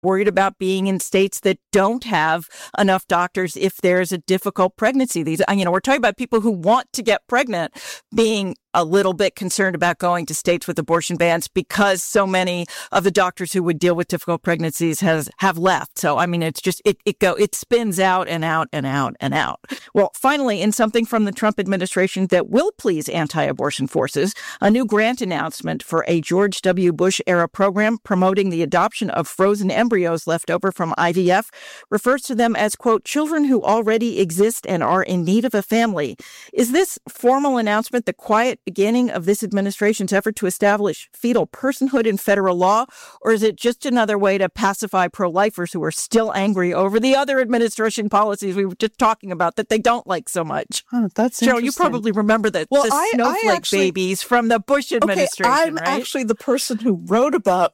worried about being in states that don't have enough doctors if there's a difficult pregnancy. We're talking about people who want to get pregnant being a little bit concerned about going to states with abortion bans because so many of the doctors who would deal with difficult pregnancies have left. So, it's just, it spins out and out and out and out. Well, finally, in something from the Trump administration that will please anti-abortion forces, a new grant announcement for a George W. Bush era program promoting the adoption of frozen embryos left over from IVF refers to them as, quote, children who already exist and are in need of a family. Is this formal announcement the quiet beginning of this administration's effort to establish fetal personhood in federal law, or is it just another way to pacify pro-lifers who are still angry over the other administration policies we were just talking about that they don't like so much? Oh, that's Cheryl, interesting. you probably remember the snowflake babies from the Bush administration, I'm right? actually the person who wrote about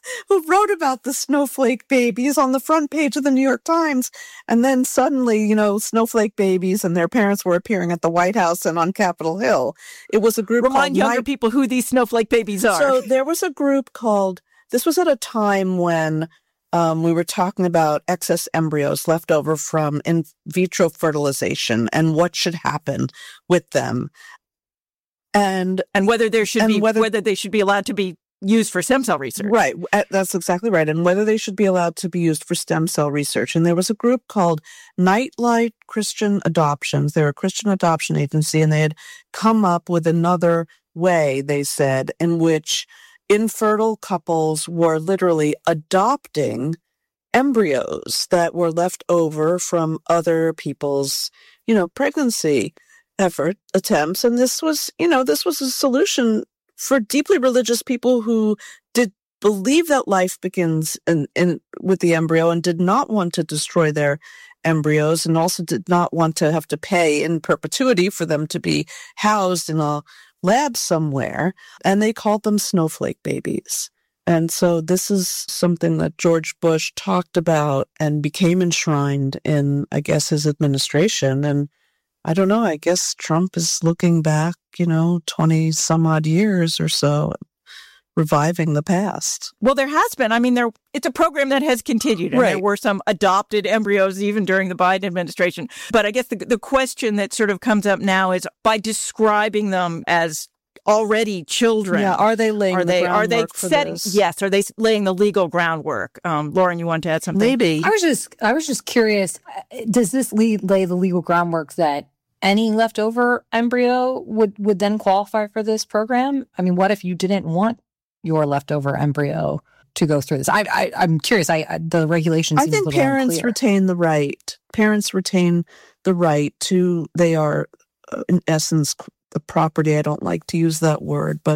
the snowflake babies on the front page of the New York Times. And then suddenly, snowflake babies and their parents were appearing at the White House and on Capitol Hill. It was a group Remind younger people who these snowflake babies are. So there was a group this was at a time when we were talking about excess embryos left over from in vitro fertilization and what should happen with them. And whether they should be allowed to be used for stem cell research. Right. That's exactly right. And whether they should be allowed to be used for stem cell research. And there was a group called Nightlight Christian Adoptions. They're a Christian adoption agency, and they had come up with another way, they said, in which infertile couples were literally adopting embryos that were left over from other people's, pregnancy attempts. And this was a solution for deeply religious people who did believe that life begins with the embryo and did not want to destroy their embryos, and also did not want to have to pay in perpetuity for them to be housed in a lab somewhere. And they called them snowflake babies. And so this is something that George Bush talked about and became enshrined in, I guess, his administration. And I don't know, I guess Trump is looking back, 20 some odd years or so, reviving the past. Well, there has been. It's a program that has continued. And right. There were some adopted embryos even during the Biden administration. But I guess the question that sort of comes up now is, by describing them as already children. Yeah, are they laying the groundwork for this? Yes, are they laying the legal groundwork? Lauren, you want to add something? Maybe. I was just curious, does this lay the legal groundwork that any leftover embryo would then qualify for this program? What if you didn't want your leftover embryo to go through this? I'm curious. The regulation seems a little unclear. Parents retain the right. Parents retain the right to, they are, in essence, the property. I don't like to use that word, but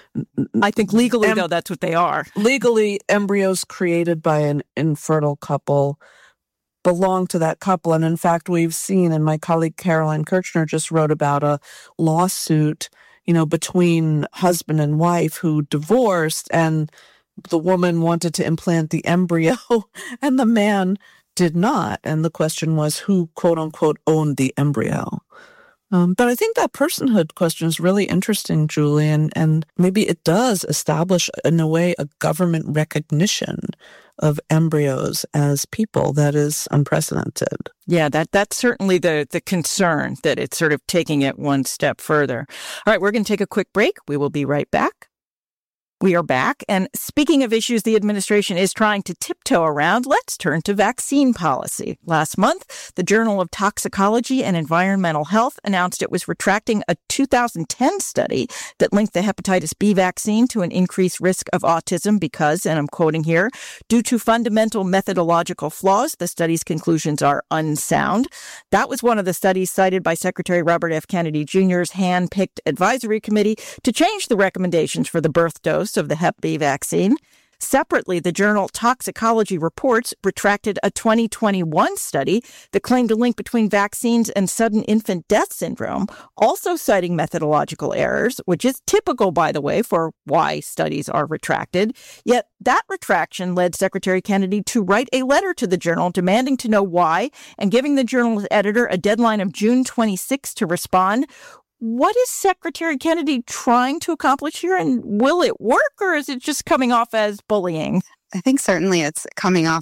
I think legally, though, that's what they are. Legally, embryos created by an infertile couple belong to that couple. And in fact, we've seen, and my colleague Caroline Kirchner just wrote about a lawsuit, between husband and wife who divorced, and the woman wanted to implant the embryo and the man did not. And the question was who, quote unquote, owned the embryo. But I think that personhood question is really interesting, Julie, and maybe it does establish, in a way, a government recognition of embryos as people that is unprecedented. Yeah, that's certainly the concern, that it's sort of taking it one step further. All right, we're going to take a quick break. We will be right back. We are back. And speaking of issues the administration is trying to tiptoe around, let's turn to vaccine policy. Last month, the Journal of Toxicology and Environmental Health announced it was retracting a 2010 study that linked the hepatitis B vaccine to an increased risk of autism because, and I'm quoting here, due to fundamental methodological flaws, the study's conclusions are unsound. That was one of the studies cited by Secretary Robert F. Kennedy Jr.'s hand-picked advisory committee to change the recommendations for the birth dose of the Hep B vaccine. Separately, the journal Toxicology Reports retracted a 2021 study that claimed a link between vaccines and sudden infant death syndrome, also citing methodological errors, which is typical, by the way, for why studies are retracted. Yet that retraction led Secretary Kennedy to write a letter to the journal demanding to know why and giving the journal's editor a deadline of June 26 to respond. What is Secretary Kennedy trying to accomplish here, and will it work, or is it just coming off as bullying? I think certainly it's coming off